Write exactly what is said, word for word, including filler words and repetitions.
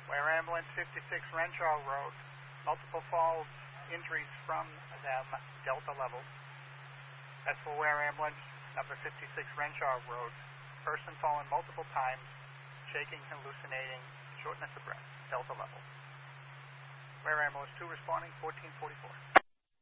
Ware Ambulance fifty-six Renshaw Road, multiple falls, injuries from them, Delta level. That's for Ware Ambulance number fifty-six Renshaw Road. Person fallen multiple times, shaking, hallucinating, shortness of breath, Delta level. Ware Ambulance two responding, fourteen forty-four.